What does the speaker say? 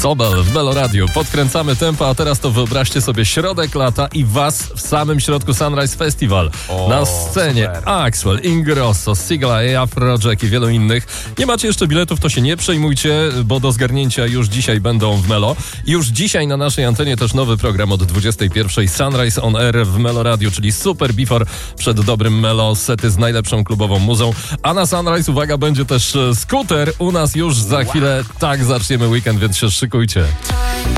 Sobel w Melo Radio. Podkręcamy tempo, a teraz to wyobraźcie sobie środek lata i was w samym środku Sunrise Festival. Na scenie super. Axwell, Ingrosso, Sigla, Afrojack i wielu innych. Nie macie jeszcze biletów, to się nie przejmujcie, bo do zgarnięcia już dzisiaj będą w Melo. I już dzisiaj na naszej antenie też nowy program od 21. Sunrise on Air w Melo Radio, czyli Super Before przed dobrym Melo, sety z najlepszą klubową muzą. A na Sunrise, uwaga, będzie też skuter. U nas już za chwilę tak zaczniemy weekend, więc się szykujcie.